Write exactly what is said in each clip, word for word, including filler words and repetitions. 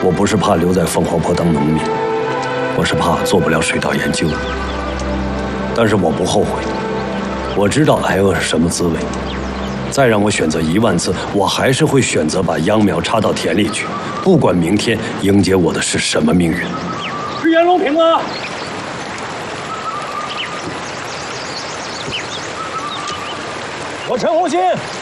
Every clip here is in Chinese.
我不是怕留在凤凰坡当农民，我是怕做不了水稻研究。但是我不后悔，我知道挨饿是什么滋味。再让我选择一万次，我还是会选择把秧苗插到田里去，不管明天迎接我的是什么命运。 是袁隆平吗？我陈红新。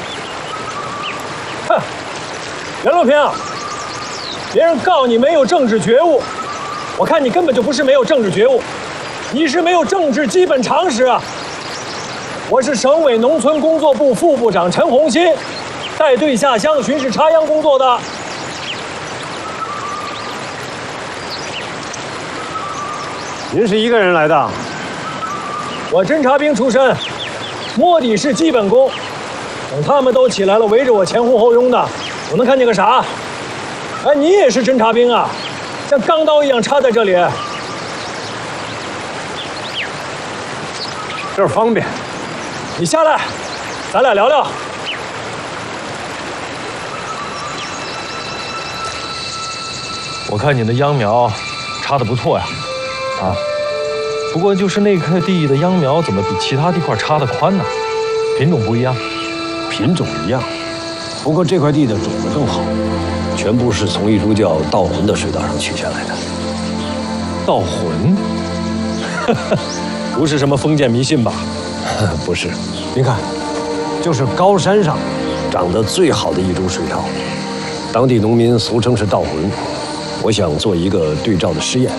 哼，袁隆平，别人告你没有政治觉悟，我看你根本就不是没有政治觉悟，你是没有政治基本常识啊！我是省委农村工作部副部长陈红新，带队下乡巡视插秧工作的。 您是一个人来的？ 我侦察兵出身，摸底是基本功。等他们都起来了，围着我前呼后拥的，我能看见个啥？哎，你也是侦察兵啊，像钢刀一样插在这里。 这儿方便。 你下来，咱俩聊聊。 我看你的秧苗插得不错呀，啊，不过就是那块地的秧苗怎么比其他地块插得宽呢？品种不一样。 品种一样，不过这块地的种子更好，全部是从一株叫稻魂的水稻上取下来的。 稻魂？不是什么封建迷信吧？ 不是，您看，就是高山上长得最好的一株水稻，当地农民俗称是稻魂。我想做一个对照的试验。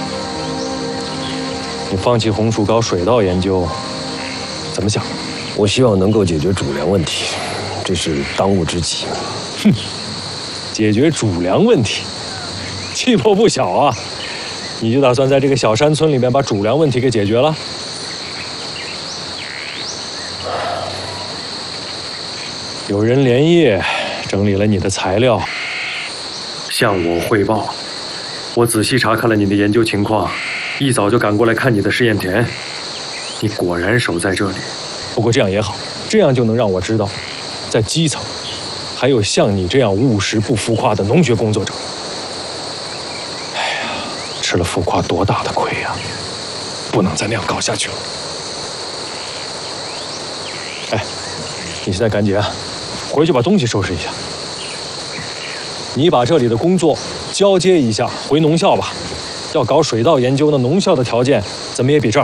你放弃红薯搞水稻研究，怎么想？ 我希望能够解决主粮问题，这是当务之急。 哼，解决主粮问题，气魄不小啊！你就打算在这个小山村里面把主粮问题给解决了？有人连夜整理了你的材料，向我汇报。我仔细查看了你的研究情况，一早就赶过来看你的试验田。你果然守在这里。不过这样也好，这样就能让我知道，在基层还有像你这样务实不浮夸的农学工作者。哎呀，吃了浮夸多大的亏呀！不能再那样搞下去了。哎，你现在赶紧啊，回去把东西收拾一下。你把这里的工作交接一下，回农校吧。要搞水稻研究，那农校的条件怎么也比这儿